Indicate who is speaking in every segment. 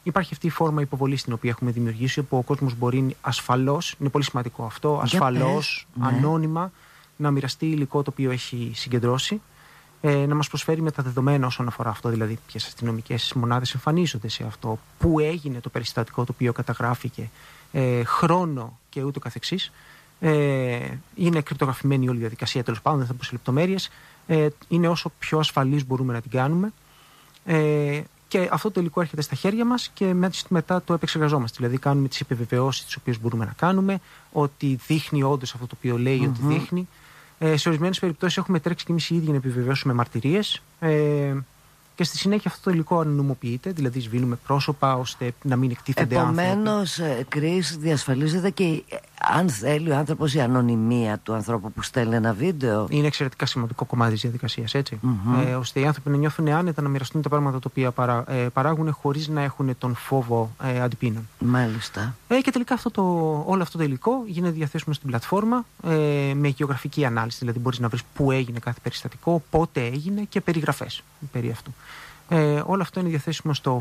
Speaker 1: Υπάρχει αυτή η φόρμα υποβολής την οποία έχουμε δημιουργήσει, όπου ο κόσμος μπορεί ασφαλώς, είναι πολύ σημαντικό αυτό, ασφαλώς, ανώνυμα, να μοιραστεί υλικό το οποίο έχει συγκεντρώσει, να μας προσφέρει με τα δεδομένα όσον αφορά αυτό, δηλαδή ποιες αστυνομικές μονάδες εμφανίζονται σε αυτό, πού έγινε το περιστατικό το οποίο καταγράφηκε, χρόνο και ούτω καθεξής. Είναι κρυπτογραφημένη όλη η διαδικασία, τέλος πάντων, δεν θα πω σε λεπτομέρειες. Είναι όσο πιο ασφαλής μπορούμε να την κάνουμε. Και αυτό το υλικό έρχεται στα χέρια μας και μετά το επεξεργαζόμαστε. Δηλαδή, κάνουμε τις επιβεβαιώσεις τις οποίες μπορούμε να κάνουμε, ότι δείχνει όντως αυτό το οποίο λέει ότι δείχνει. Σε ορισμένες περιπτώσεις έχουμε τρέξει και εμείς οι ίδιοι να επιβεβαιώσουμε μαρτυρίες. Και στη συνέχεια αυτό το υλικό ανωνυμοποιείται, δηλαδή σβήνουμε πρόσωπα ώστε να μην εκτίθενται άνθρωποι.
Speaker 2: Επομένως, Κρίς, διασφαλίζεται και αν θέλει ο άνθρωπος η ανωνυμία του ανθρώπου που στέλνει ένα βίντεο.
Speaker 1: Είναι εξαιρετικά σημαντικό κομμάτι της διαδικασίας, έτσι. Ώστε οι άνθρωποι να νιώθουν άνετα να μοιραστούν τα πράγματα τα οποία παράγουν χωρίς να έχουν τον φόβο αντιπίνων.
Speaker 2: Μάλιστα.
Speaker 1: Και τελικά όλο αυτό το υλικό γίνεται διαθέσιμο στην πλατφόρμα με γεωγραφική ανάλυση. Δηλαδή μπορείς να βρεις πού έγινε κάθε περιστατικό, πότε έγινε και περιγραφές περί αυτού. Όλο αυτό είναι διαθέσιμο στο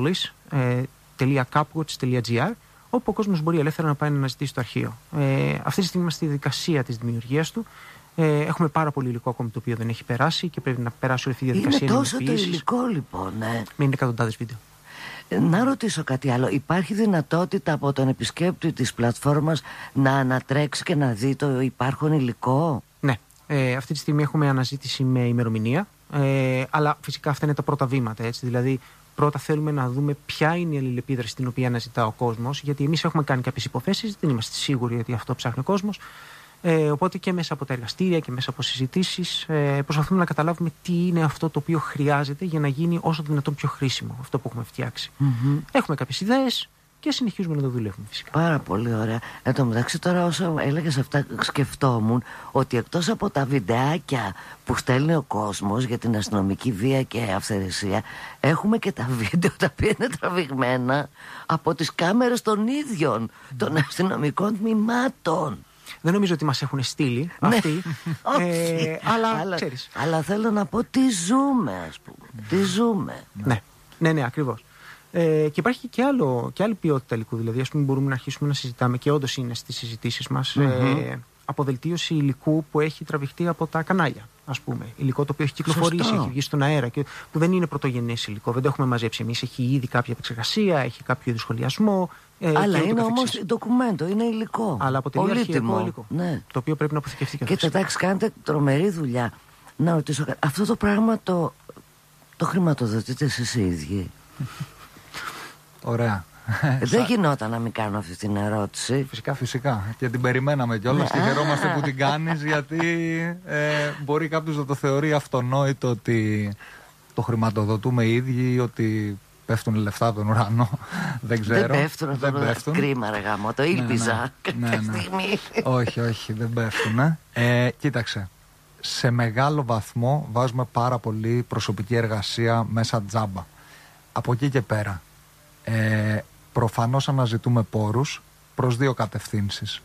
Speaker 1: filmthepolice.capwatch.gr, όπου ο κόσμος μπορεί ελεύθερα να πάει να αναζητήσει το αρχείο. Αυτή τη στιγμή είμαστε στη διαδικασία της δημιουργίας του. Έχουμε πάρα πολύ υλικό ακόμη το οποίο δεν έχει περάσει και πρέπει να περάσει όλη αυτή η διαδικασία.
Speaker 2: Είναι τόσο το υλικό, λοιπόν.
Speaker 1: Είναι εκατοντάδες βίντεο.
Speaker 2: Να ρωτήσω κάτι άλλο. Υπάρχει δυνατότητα από τον επισκέπτη της πλατφόρμας να ανατρέξει και να δει το υπάρχον υλικό?
Speaker 1: Ναι. Αυτή τη στιγμή έχουμε αναζήτηση με ημερομηνία. Αλλά φυσικά αυτά είναι τα πρώτα βήματα, έτσι. Δηλαδή, πρώτα θέλουμε να δούμε ποια είναι η αλληλεπίδραση την οποία αναζητά ο κόσμος, γιατί εμείς έχουμε κάνει κάποιες υποθέσεις, δεν είμαστε σίγουροι ότι αυτό ψάχνει ο κόσμος. Οπότε και μέσα από τα εργαστήρια και μέσα από συζητήσεις προσπαθούμε να καταλάβουμε τι είναι αυτό το οποίο χρειάζεται για να γίνει όσο το δυνατόν πιο χρήσιμο αυτό που έχουμε φτιάξει. Έχουμε κάποιες ιδέες και συνεχίζουμε να το δουλεύουμε, φυσικά.
Speaker 2: Πάρα πολύ ωραία. Εν τω μεταξύ, τώρα όσο έλεγες αυτά, σκεφτόμουν ότι εκτός από τα βιντεάκια που στέλνει ο κόσμος για την αστυνομική βία και αυθαιρεσία, έχουμε και τα βίντεο τα οποία είναι τραβηγμένα από τις κάμερες των ίδιων των αστυνομικών τμήματων.
Speaker 1: Δεν νομίζω ότι μας έχουν στείλει αυτοί. Αλλά ξέρεις.
Speaker 2: Αλλά θέλω να πω τι ζούμε, ας πούμε. Τι ζούμε.
Speaker 1: Ναι, ακριβώς. Και υπάρχει και άλλη ποιότητα υλικού. Δηλαδή, ας πούμε, μπορούμε να αρχίσουμε να συζητάμε, και όντως είναι στις συζητήσεις μας, αποδελτίωση υλικού που έχει τραβηχτεί από τα κανάλια. Ας πούμε, υλικό το οποίο έχει κυκλοφορήσει, έχει βγει στον αέρα, και που δεν είναι πρωτογενές υλικό, δεν το έχουμε μαζέψει εμείς. Έχει ήδη κάποια επεξεργασία, έχει κάποιο είδους σχολιασμό.
Speaker 2: Αλλά είναι όμως ντοκουμέντο, είναι υλικό.
Speaker 1: Αλλά αποτελεί αρχαιακό υλικό.
Speaker 2: Ναι.
Speaker 1: Το οποίο πρέπει να αποθηκευτεί.
Speaker 2: Και εντάξει, κάνετε τρομερή δουλειά. Να ρωτήσω, αυτό το πράγμα το χρηματοδοτείτε εσείς οι ίδιοι?
Speaker 3: Ωραία.
Speaker 2: Δεν γινόταν να μην κάνω αυτή την ερώτηση.
Speaker 3: Φυσικά. Και την περιμέναμε κιόλας και χαιρόμαστε που την κάνεις, γιατί μπορεί κάποιος να το θεωρεί αυτονόητο ότι το χρηματοδοτούμε οι ίδιοι ή ότι πέφτουν λεφτά από τον ουρανό. Δεν ξέρω.
Speaker 2: Δεν πέφτουν. Κρίμα, ρε γάμο, το ήλπιζα κάποια στιγμή.
Speaker 3: Όχι, δεν πέφτουν. Κοίταξε. Σε μεγάλο βαθμό βάζουμε πάρα πολύ προσωπική εργασία μέσα τζάμπα. Από εκεί και πέρα, προφανώς αναζητούμε πόρους προς δύο κατευθύνσεις.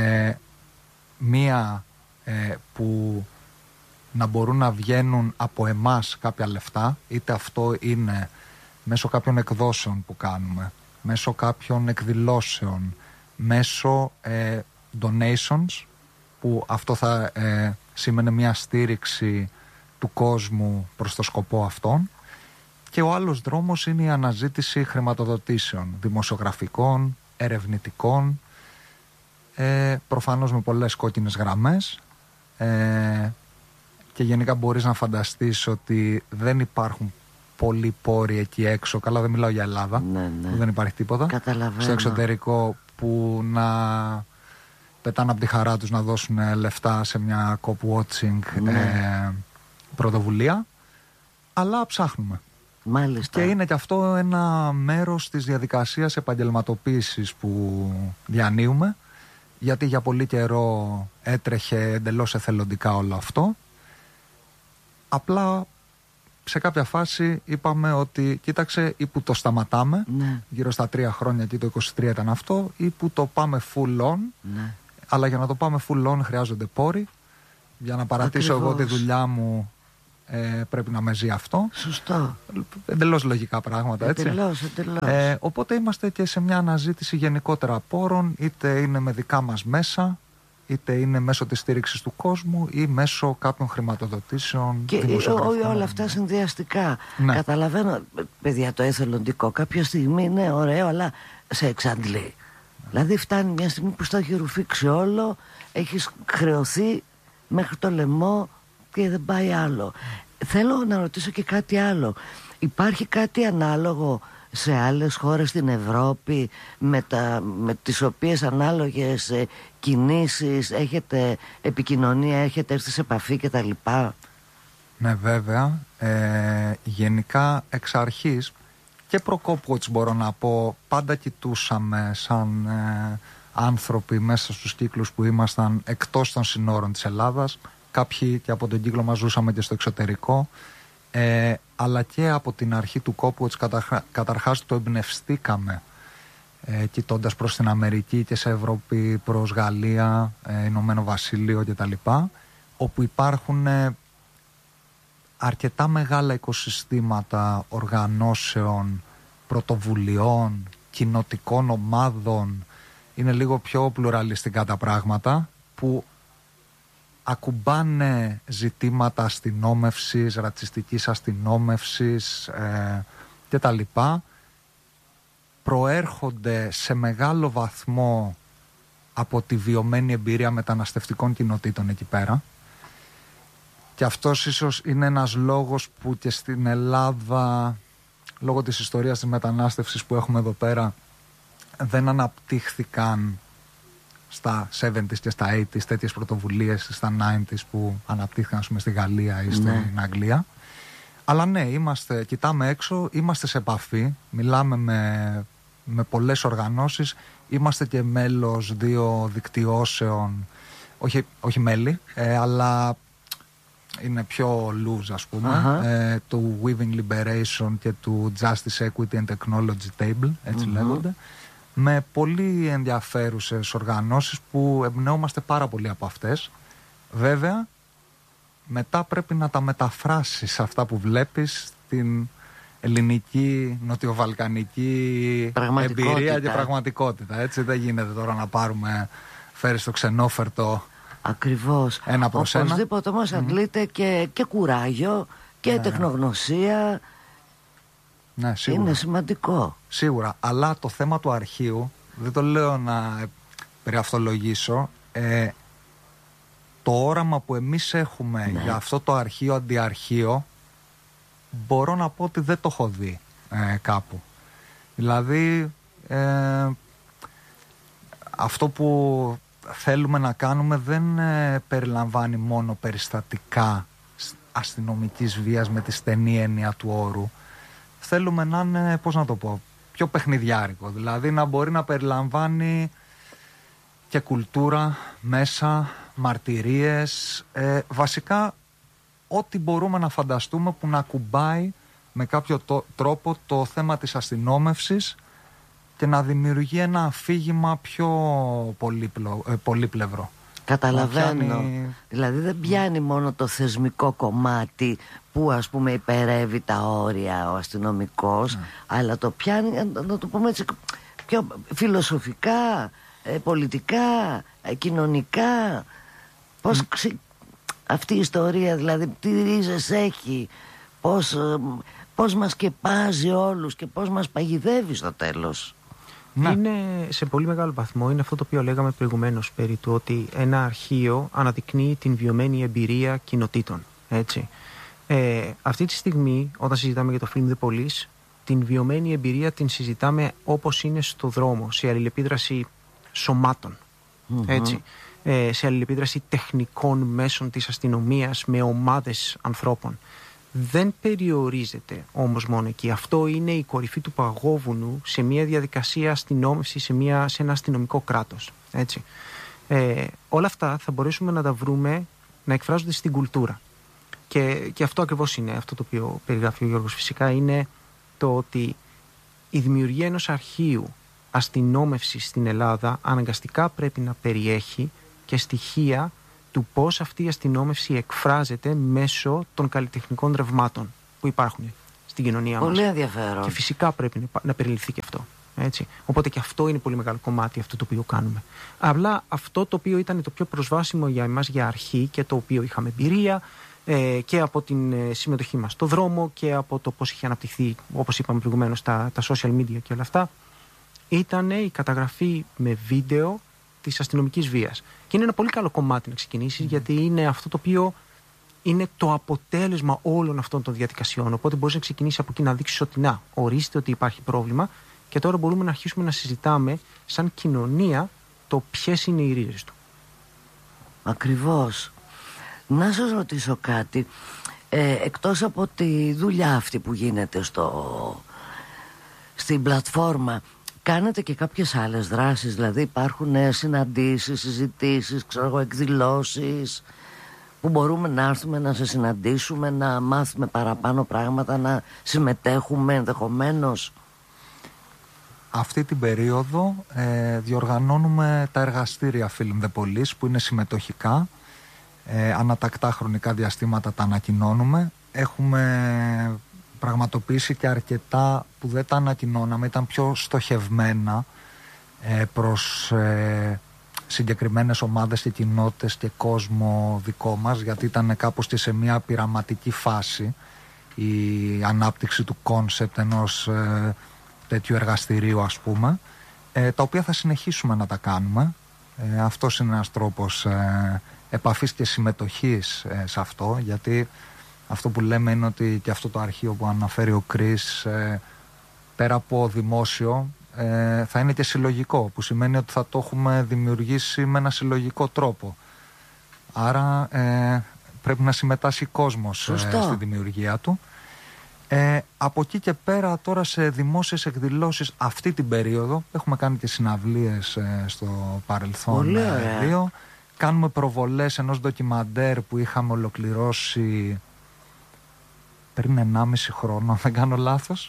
Speaker 3: Μία που να μπορούν να βγαίνουν από εμάς κάποια λεφτά, είτε αυτό είναι μέσω κάποιων εκδόσεων που κάνουμε, μέσω κάποιων εκδηλώσεων, μέσω donations, που αυτό θα σήμαινε μια στήριξη του κόσμου προς το σκοπό αυτόν. Και ο άλλος δρόμος είναι η αναζήτηση χρηματοδοτήσεων, δημοσιογραφικών, ερευνητικών, προφανώς με πολλές κόκκινες γραμμές, και γενικά μπορείς να φανταστείς ότι δεν υπάρχουν πολλοί πόροι εκεί έξω. Καλά, δεν μιλάω για Ελλάδα, που δεν υπάρχει τίποτα.
Speaker 2: Καταλαβαίνω.
Speaker 3: Στο εξωτερικό που να πετάνε από τη χαρά τους να δώσουν λεφτά σε μια cop-watching πρωτοβουλία. Αλλά ψάχνουμε.
Speaker 2: Μάλιστα.
Speaker 3: Και είναι και αυτό ένα μέρος της διαδικασίας επαγγελματοποίησης που διανύουμε, γιατί για πολύ καιρό έτρεχε εντελώς εθελοντικά όλο αυτό. Απλά σε κάποια φάση είπαμε ότι κοίταξε, ή που το σταματάμε, γύρω στα 3 χρόνια, και το 23 ήταν αυτό, ή που το πάμε full on. Αλλά για να το πάμε full on χρειάζονται πόροι. Για να παρατήσω εγώ τη δουλειά μου, πρέπει να με ζει αυτό.
Speaker 2: Σωστό.
Speaker 3: Εντελώς λογικά πράγματα, έτσι.
Speaker 2: Εντελώς.
Speaker 3: Οπότε είμαστε και σε μια αναζήτηση γενικότερα πόρων, είτε είναι με δικά μας μέσα, είτε είναι μέσω της στήριξης του κόσμου ή μέσω κάποιων χρηματοδοτήσεων.
Speaker 2: Και όλα αυτά συνδυαστικά.
Speaker 3: Ναι.
Speaker 2: Καταλαβαίνω, παιδιά, το εθελοντικό κάποια στιγμή είναι ωραίο, αλλά σε εξαντλεί. Δηλαδή φτάνει μια στιγμή που στο έχει ρουφήξει όλο, έχεις χρεωθεί μέχρι το λαιμό και δεν πάει άλλο. Θέλω να ρωτήσω και κάτι άλλο. Υπάρχει κάτι ανάλογο σε άλλες χώρες στην Ευρώπη με τις οποίες ανάλογες κινήσεις έχετε επικοινωνία, έχετε έρθει σε επαφή κτλ?
Speaker 3: Ναι, βέβαια. Γενικά εξ αρχής και προκόπουοτς μπορώ να πω, πάντα κοιτούσαμε σαν άνθρωποι μέσα στους κύκλους που ήμασταν εκτός των συνόρων της Ελλάδας. Κάποιοι και από τον κύκλο μας ζούσαμε και στο εξωτερικό, αλλά και από την αρχή του Κόπουοτς καταρχάς το εμπνευστήκαμε κοιτώντας προς την Αμερική και σε Ευρώπη, προς Γαλλία, Ηνωμένο Βασίλειο κτλ, όπου υπάρχουν αρκετά μεγάλα οικοσυστήματα οργανώσεων, πρωτοβουλειών, κοινοτικών ομάδων. Είναι λίγο πιο πλουραλιστικά τα πράγματα, που ακουμπάνε ζητήματα αστυνόμευσης, ρατσιστικής αστυνόμευσης και τα λοιπά. Προέρχονται σε μεγάλο βαθμό από τη βιωμένη εμπειρία μεταναστευτικών κοινοτήτων εκεί πέρα. Και αυτός ίσως είναι ένας λόγος που και στην Ελλάδα, λόγω της ιστορίας της μετανάστευσης που έχουμε εδώ πέρα, δεν αναπτύχθηκαν στα 70s και στα 80s τέτοιες πρωτοβουλίες, στα 90s που αναπτύχθηκαν, ας πούμε, στη Γαλλία ή στην Αγγλία. Αλλά ναι, κοιτάμε έξω, είμαστε σε επαφή, μιλάμε με πολλές οργανώσεις, είμαστε και μέλος 2 δικτυώσεων, όχι μέλη, αλλά είναι πιο loose, ας πούμε, του Weaving Liberation και του Justice, Equity and Technology Table, έτσι λέγονται, με πολύ ενδιαφέρουσες οργανώσεις που εμπνεόμαστε πάρα πολύ από αυτές. Βέβαια, μετά πρέπει να τα μεταφράσεις αυτά που βλέπεις στην ελληνική, νοτιοβαλκανική εμπειρία και πραγματικότητα. Έτσι δεν γίνεται τώρα να φέρεις το ξενόφερτο.
Speaker 2: Ακριβώς.
Speaker 3: Ένα προς ένα.
Speaker 2: Οπωσδήποτε όμως αντλείται και κουράγιο και τεχνογνωσία.
Speaker 3: Ναι, σίγουρα.
Speaker 2: Είναι σημαντικό.
Speaker 3: Σίγουρα. Αλλά το θέμα του αρχείου, δεν το λέω να περιαυτολογήσω, το όραμα που εμείς έχουμε για αυτό το αρχείο αντιαρχείο, μπορώ να πω ότι δεν το έχω δει κάπου. Δηλαδή αυτό που θέλουμε να κάνουμε δεν περιλαμβάνει μόνο περιστατικά αστυνομικής βίας με τη στενή έννοια του όρου. Θέλουμε να είναι, πώς να το πω, πιο παιχνιδιάρικο. Δηλαδή να μπορεί να περιλαμβάνει και κουλτούρα μέσα, μαρτυρίες, βασικά ό,τι μπορούμε να φανταστούμε που να ακουμπάει με κάποιο τρόπο το θέμα της αστυνόμευσης και να δημιουργεί ένα αφήγημα πιο πολύπλευρο.
Speaker 2: Καταλαβαίνω. Δηλαδή δεν πιάνει μόνο το θεσμικό κομμάτι που, ας πούμε, υπερεύει τα όρια ο αστυνομικός, αλλά το πιάνει, να το πούμε έτσι, πιο φιλοσοφικά, πολιτικά, κοινωνικά. Πώς αυτή η ιστορία, δηλαδή, τι ρίζες έχει, πώς μας σκεπάζει όλους και πώς μας παγιδεύει στο τέλος.
Speaker 1: Ναι. Είναι σε πολύ μεγάλο βαθμό, είναι αυτό το οποίο λέγαμε προηγουμένως, περί του ότι ένα αρχείο αναδεικνύει την βιωμένη εμπειρία κοινοτήτων. Έτσι. Αυτή τη στιγμή, όταν συζητάμε για το film The Police, την βιωμένη εμπειρία την συζητάμε όπως είναι στο δρόμο, σε αλληλεπίδραση σωμάτων. Έτσι. Σε αλληλεπίδραση τεχνικών μέσων της αστυνομίας με ομάδες ανθρώπων. Δεν περιορίζεται όμως μόνο εκεί. Αυτό είναι η κορυφή του παγόβουνου σε μια διαδικασία αστυνόμευση, σε ένα αστυνομικό κράτος. Έτσι. Όλα αυτά θα μπορέσουμε να τα βρούμε να εκφράζονται στην κουλτούρα. Και αυτό ακριβώς είναι αυτό το οποίο περιγράφει ο Γιώργος. Φυσικά είναι το ότι η δημιουργία ενός αρχείου αστυνόμευσης στην Ελλάδα αναγκαστικά πρέπει να περιέχει και στοιχεία του πώς αυτή η αστυνόμευση εκφράζεται μέσω των καλλιτεχνικών ρευμάτων που υπάρχουν στην κοινωνία μας.
Speaker 2: Πολύ ενδιαφέρον.
Speaker 1: Και φυσικά πρέπει να περιληφθεί και αυτό. Έτσι. Οπότε και αυτό είναι πολύ μεγάλο κομμάτι αυτό το οποίο κάνουμε. Απλά αυτό το οποίο ήταν το πιο προσβάσιμο για εμάς για αρχή και το οποίο είχαμε εμπειρία και από την συμμετοχή μας στο δρόμο και από το πώς είχε αναπτυχθεί, όπως είπαμε προηγουμένως, τα social media και όλα αυτά, ήταν η καταγραφή με βίντεο της αστυνομικής βίας. Και είναι ένα πολύ καλό κομμάτι να ξεκινήσεις, γιατί είναι αυτό το οποίο είναι το αποτέλεσμα όλων αυτών των διαδικασιών. Οπότε μπορείς να ξεκινήσεις από εκεί να δείξεις ότι να, ορίστε ότι υπάρχει πρόβλημα και τώρα μπορούμε να αρχίσουμε να συζητάμε σαν κοινωνία το ποιες είναι οι ρίζες του.
Speaker 2: Ακριβώς. Να σας ρωτήσω κάτι. Εκτός από τη δουλειά αυτή που γίνεται στην πλατφόρμα, κάνετε και κάποιες άλλες δράσεις? Δηλαδή υπάρχουν συναντήσεις, συζητήσεις, εκδηλώσεις που μπορούμε να έρθουμε να σε συναντήσουμε, να μάθουμε παραπάνω πράγματα, να συμμετέχουμε ενδεχομένως?
Speaker 3: Αυτή την περίοδο διοργανώνουμε τα εργαστήρια Film The Police, που είναι συμμετοχικά. Ανατακτά χρονικά διαστήματα τα ανακοινώνουμε. Έχουμε πραγματοποιήσει και αρκετά που δεν τα ανακοινώναμε, ήταν πιο στοχευμένα προς συγκεκριμένες ομάδες και κοινότητες και κόσμο δικό μας, γιατί ήταν κάπως και σε μια πειραματική φάση η ανάπτυξη του κόνσεπτ ενός τέτοιου εργαστηρίου, ας πούμε, τα οποία θα συνεχίσουμε να τα κάνουμε. Αυτός είναι ένας τρόπος επαφής και συμμετοχής σε αυτό, γιατί αυτό που λέμε είναι ότι και αυτό το αρχείο που αναφέρει ο Κρίς, πέρα από δημόσιο, θα είναι και συλλογικό, που σημαίνει ότι θα το έχουμε δημιουργήσει με ένα συλλογικό τρόπο. Άρα πρέπει να συμμετάσχει κόσμος στη δημιουργία του. Από εκεί και πέρα, τώρα σε δημόσιες εκδηλώσεις αυτή την περίοδο έχουμε κάνει και συναυλίες στο παρελθόν. Κάνουμε προβολές ενός ντοκιμαντέρ που είχαμε ολοκληρώσει πριν 1,5 χρόνο, αν δεν κάνω λάθος.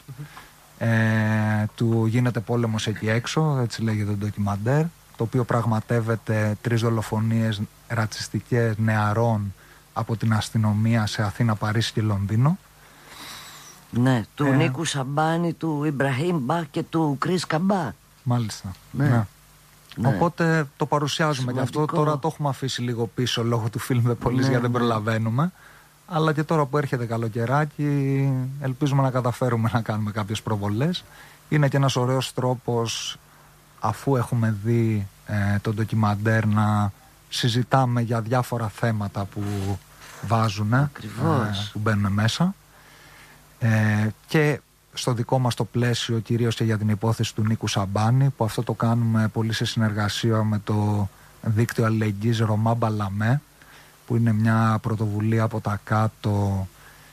Speaker 3: Του γίνεται πόλεμος εκεί έξω, έτσι λέγεται το ντοκιμαντέρ, το οποίο πραγματεύεται 3 δολοφονίες ρατσιστικές νεαρών από την αστυνομία σε Αθήνα, Παρίσι και Λονδίνο.
Speaker 2: Ναι, του Νίκου Σαμπάνη, του Ιμπραχήμ Μπαχ και του Κρίς Καμπά.
Speaker 3: Μάλιστα.
Speaker 2: Ναι.
Speaker 3: Οπότε το παρουσιάζουμε και αυτό. Τώρα το έχουμε αφήσει λίγο πίσω λόγω του Film The Police, γιατί δεν προλαβαίνουμε. Αλλά και τώρα που έρχεται καλοκαιράκι, ελπίζουμε να καταφέρουμε να κάνουμε κάποιες προβολές. Είναι και ένας ωραίος τρόπος, αφού έχουμε δει το ντοκιμαντέρ, να συζητάμε για διάφορα θέματα που βάζουν, που μπαίνουν μέσα. Και στο δικό μας το πλαίσιο, κυρίως και για την υπόθεση του Νίκου Σαμπάνη, που αυτό το κάνουμε πολύ σε συνεργασία με το δίκτυο αλληλεγγύης Ρωμά Μπαλαμέ, που είναι μια πρωτοβουλία από τα κάτω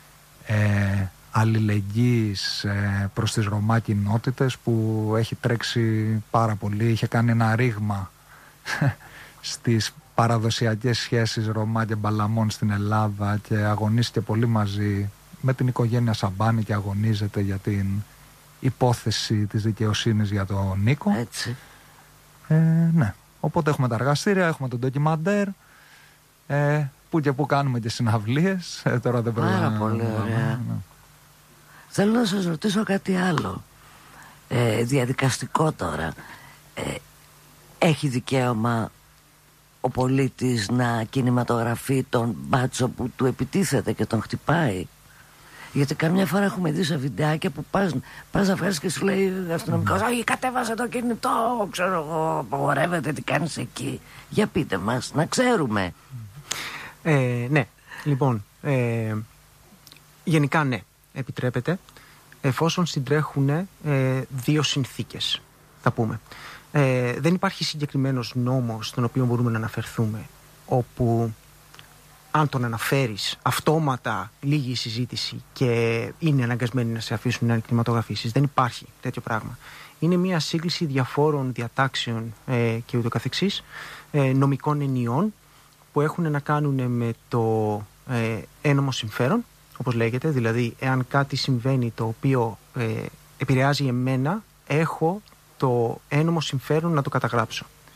Speaker 3: αλληλεγγύης προς τις Ρωμά κοινότητες, που έχει τρέξει πάρα πολύ. Είχε κάνει ένα ρήγμα στις παραδοσιακές σχέσεις Ρωμά και Μπαλαμών στην Ελλάδα και αγωνίστηκε πολύ μαζί με την οικογένεια Σαμπάνη και αγωνίζεται για την υπόθεση της δικαιοσύνης για τον Νίκο.
Speaker 2: Έτσι.
Speaker 3: Ναι. Οπότε έχουμε τα εργαστήρια, έχουμε τον ντοκιμαντέρ, που και που κάνουμε και συναυλίες. Τώρα δεν
Speaker 2: πάρα πολύ ωραία. Ναι. Θέλω να σας ρωτήσω κάτι άλλο, διαδικαστικό τώρα. Έχει δικαίωμα ο πολίτης να κινηματογραφεί τον μπάτσο που του επιτίθεται και τον χτυπάει? Γιατί καμιά φορά έχουμε δει σε βιντεάκια που πας να φέρεις και σου λέει αστυνομικός, όχι, κατέβασε το κινητό, ξέρω εγώ, απαγορεύεται, τι κάνεις εκεί? Για πείτε μας, να ξέρουμε.
Speaker 1: Ναι, λοιπόν, γενικά ναι, επιτρέπεται, εφόσον συντρέχουν 2 συνθήκες, θα πούμε. Δεν υπάρχει συγκεκριμένος νόμος στον οποίο μπορούμε να αναφερθούμε, όπου αν τον αναφέρεις, αυτόματα λύγει η συζήτηση και είναι αναγκασμένοι να σε αφήσουν να κινηματογραφήσεις. Δεν υπάρχει τέτοιο πράγμα. Είναι μια σύγκληση διαφόρων διατάξεων και ούτω καθεξής, νομικών ενιών, που έχουν να κάνουν με το ένομο συμφέρον, όπως λέγεται. Δηλαδή, εάν κάτι συμβαίνει το οποίο επηρεάζει εμένα, έχω το ένομο συμφέρον να το καταγράψω.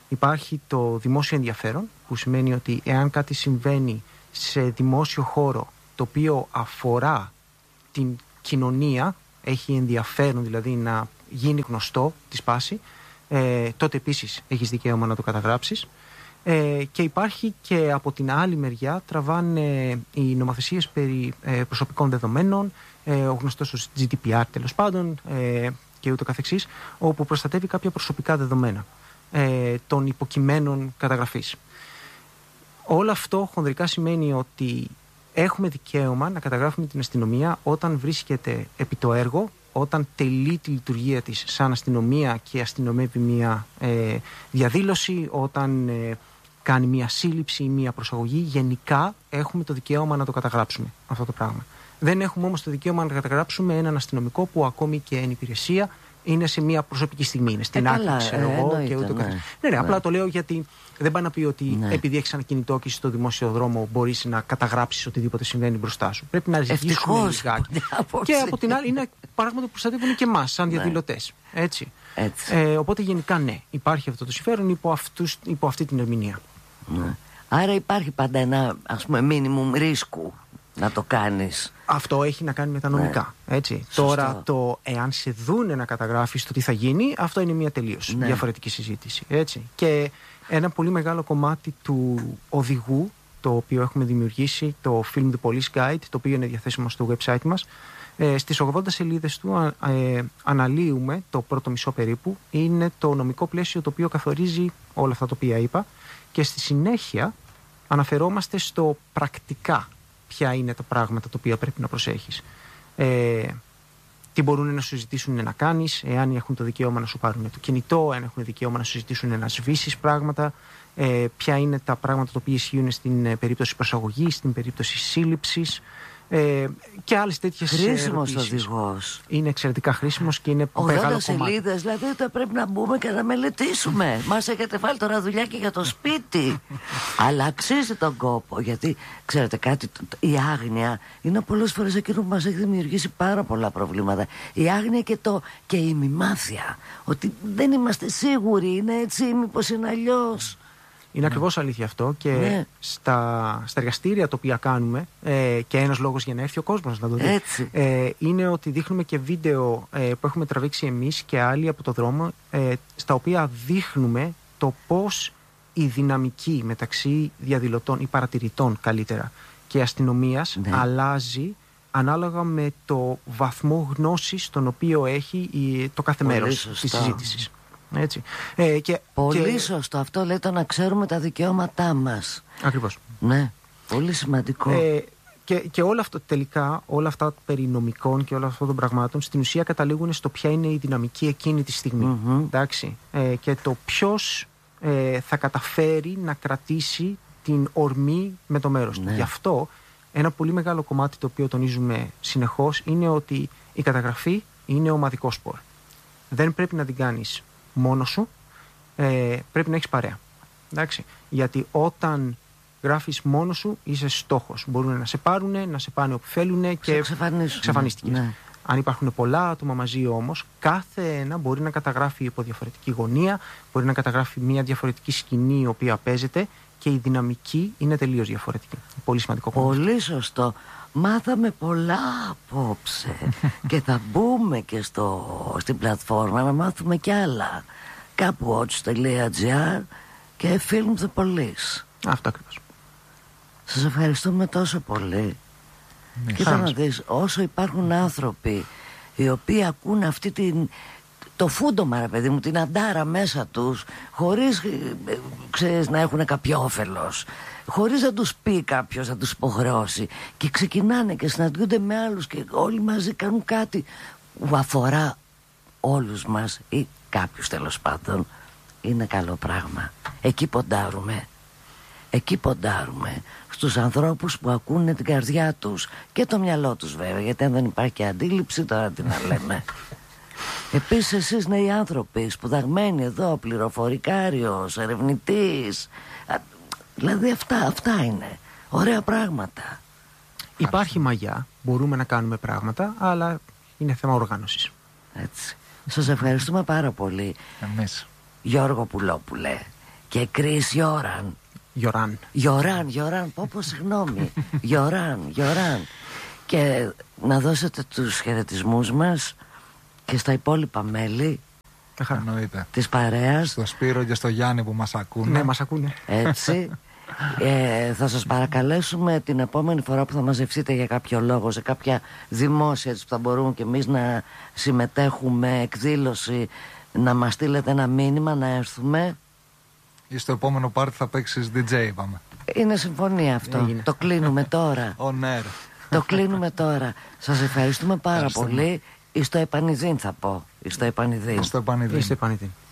Speaker 1: Υπάρχει το δημόσιο ενδιαφέρον, που σημαίνει ότι εάν κάτι συμβαίνει σε δημόσιο χώρο το οποίο αφορά την κοινωνία, έχει ενδιαφέρον δηλαδή να γίνει γνωστό τη σπάση, τότε επίσης έχεις δικαίωμα να το καταγράψεις. Και υπάρχει και από την άλλη μεριά, τραβάνε οι νομοθεσίες περί προσωπικών δεδομένων, ο γνωστός ως GDPR τέλος πάντων, και ούτω καθεξής, όπου προστατεύει κάποια προσωπικά δεδομένα των υποκειμένων καταγραφής. Όλο αυτό χονδρικά σημαίνει ότι έχουμε δικαίωμα να καταγράφουμε την αστυνομία όταν βρίσκεται επί το έργο, όταν τελεί τη λειτουργία της σαν αστυνομία και αστυνομεύει μια διαδήλωση, όταν κάνει μια σύλληψη ή μια προσαγωγή. Γενικά έχουμε το δικαίωμα να το καταγράψουμε αυτό το πράγμα. Δεν έχουμε όμως το δικαίωμα να καταγράψουμε έναν αστυνομικό που ακόμη και εν υπηρεσία είναι σε μια προσωπική στιγμή. Είναι στην άκρη, ξέρω εγώ, και ούτω καθεξής. Ναι, απλά το λέω γιατί δεν πάει να πει ότι επειδή έχεις ένα κινητό και στο δημόσιο δρόμο μπορείς να καταγράψεις οτιδήποτε συμβαίνει μπροστά σου. Πρέπει να ριζικήσουμε λιγάκι. Και από την άλλη είναι πράγματα που προστατεύουν και εμάς, σαν διαδηλωτές. Έτσι. Οπότε γενικά ναι, υπάρχει αυτό το συμφέρον υπό αυτή την ερμηνεία.
Speaker 2: Ναι. Άρα υπάρχει πάντα ένα, ας πούμε, μίνιμουμ ρίσκου να το κάνεις.
Speaker 1: Αυτό έχει να κάνει με τα νομικά. Έτσι. Τώρα, το εάν σε δούνε να καταγράφεις το τι θα γίνει, αυτό είναι μια τελείως διαφορετική συζήτηση. Έτσι. Και ένα πολύ μεγάλο κομμάτι του οδηγού, το οποίο έχουμε δημιουργήσει, το Film the Police Guide, το οποίο είναι διαθέσιμο στο website μας, στις 80 σελίδες του αναλύουμε, το πρώτο μισό περίπου, είναι το νομικό πλαίσιο το οποίο καθορίζει όλα αυτά τα οποία είπα, και στη συνέχεια αναφερόμαστε στο πρακτικά ποια είναι τα πράγματα τα οποία πρέπει να προσέχεις. Τι μπορούν να σου ζητήσουν να κάνεις, εάν έχουν το δικαίωμα να σου πάρουν το κινητό, εάν έχουν δικαίωμα να σου ζητήσουν να σβήσεις πράγματα, ποια είναι τα πράγματα τα οποία ισχύουν στην περίπτωση προσαγωγής, στην περίπτωση σύλληψης, και άλλες τέτοιες ερωτήσεις.
Speaker 2: Χρήσιμος οδηγός.
Speaker 1: Είναι εξαιρετικά χρήσιμος και είναι μεγάλο κομμάτι.
Speaker 2: 80 σελίδες, δηλαδή θα πρέπει να μπούμε και να μελετήσουμε. Μας έχετε βάλει τώρα δουλειά και για το σπίτι. Αλλά αξίζει τον κόπο, γιατί ξέρετε κάτι, η άγνοια είναι πολλές φορές εκείνο που μας έχει δημιουργήσει πάρα πολλά προβλήματα. Η άγνοια και η ημιμάθεια. Ότι δεν είμαστε σίγουροι, είναι έτσι, μήπως είναι αλλιώς.
Speaker 1: Είναι ακριβώς αλήθεια αυτό, και στα εργαστήρια τα οποία κάνουμε, και ένας λόγος για να έρθει ο κόσμος να το δει, είναι ότι δείχνουμε και βίντεο που έχουμε τραβήξει εμείς και άλλοι από το δρόμο, στα οποία δείχνουμε το πώς η δυναμική μεταξύ διαδηλωτών ή παρατηρητών καλύτερα και αστυνομίας αλλάζει ανάλογα με το βαθμό γνώσης τον οποίο έχει το κάθε μέρος της συζήτησης. Έτσι.
Speaker 2: Πολύ σωστό αυτό, λέει, το να ξέρουμε τα δικαιώματά μας.
Speaker 1: Ακριβώς.
Speaker 2: Ναι, πολύ σημαντικό.
Speaker 1: Και όλα αυτά τελικά, όλα αυτά περί νομικών και όλα αυτών των πραγμάτων, στην ουσία καταλήγουν στο ποια είναι η δυναμική εκείνη τη στιγμή. Εντάξει. Και το ποιος θα καταφέρει να κρατήσει την ορμή με το μέρος του. Γι' αυτό ένα πολύ μεγάλο κομμάτι το οποίο τονίζουμε συνεχώς είναι ότι η καταγραφή είναι ομαδικό σπορ. Δεν πρέπει να την κάνεις μόνος σου, πρέπει να έχεις παρέα. Εντάξει. Γιατί όταν γράφεις μόνος σου είσαι στόχος. Μπορούν να σε πάρουν, να σε πάνε όπου θέλουν και εξαφανίστηκες. Ναι. Αν υπάρχουν πολλά άτομα μαζί όμως, κάθε ένα μπορεί να καταγράφει υπό διαφορετική γωνία, μπορεί να καταγράφει μια διαφορετική σκηνή η οποία παίζεται, και η δυναμική είναι τελείως διαφορετική. Πολύ σημαντικό κομμάτι.
Speaker 2: Πολύ σωστό. Μάθαμε πολλά απόψε και θα μπούμε και στην πλατφόρμα να μάθουμε κι άλλα. Κάπου watch.gr και Film the Police.
Speaker 1: Αυτό ακριβώς.
Speaker 2: Σας ευχαριστούμε τόσο πολύ. Κοίτα να δεις, όσο υπάρχουν άνθρωποι οι οποίοι ακούν αυτή το φούντομα, ρε παιδί μου, την αντάρα μέσα τους, χωρίς ξέρεις, να έχουν κάποιο όφελος, χωρίς να τους πει κάποιος, να τους υποχρεώσει, και ξεκινάνε και συναντιούνται με άλλους και όλοι μαζί κάνουν κάτι που αφορά όλους μας ή κάποιους τέλος πάντων, είναι καλό πράγμα. Εκεί ποντάρουμε. Εκεί ποντάρουμε στους ανθρώπους που ακούνε την καρδιά τους και το μυαλό τους, βέβαια, γιατί αν δεν υπάρχει και αντίληψη, τώρα τι να λέμε. Επίσης εσείς νέοι άνθρωποι, σπουδαγμένοι εδώ, πληροφορικάριος, ερευνητής, δηλαδή αυτά είναι ωραία πράγματα.
Speaker 1: Υπάρχει μαγιά, μπορούμε να κάνουμε πράγματα, αλλά είναι θέμα οργάνωσης.
Speaker 2: Έτσι. Σας ευχαριστούμε πάρα πολύ.
Speaker 3: Εμείς.
Speaker 2: Γιώργο Πουλόπουλε, και Chris Γιωράν, πω συγγνώμη. Γιωράν. Και να δώσετε τους χαιρετισμούς μας και στα υπόλοιπα μέλη της παρέας.
Speaker 3: Στο Σπύρο και στο Γιάννη που μας ακούνε.
Speaker 1: Ναι, μας ακούνε.
Speaker 2: Έτσι. Θα σας παρακαλέσουμε την επόμενη φορά που θα μαζευτείτε για κάποιο λόγο, σε κάποια δημόσια που θα μπορούμε και εμείς να συμμετέχουμε, εκδήλωση, να μας στείλετε ένα μήνυμα να έρθουμε.
Speaker 3: Ή στο επόμενο πάρτι θα παίξεις DJ, είπαμε.
Speaker 2: Είναι συμφωνία αυτό.
Speaker 1: Έγινε.
Speaker 2: Το κλείνουμε τώρα.
Speaker 3: On air.
Speaker 2: Το κλείνουμε τώρα. Σας ευχαριστούμε πάρα πολύ. Εις το επανειδήν θα πω. Εις το επανειδήν.
Speaker 3: Στο επανειδήν.
Speaker 1: Είστε επανειδήν.